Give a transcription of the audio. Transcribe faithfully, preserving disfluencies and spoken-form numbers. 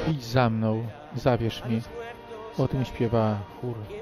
Idź za mną, zawierz mi. O tym śpiewa chór.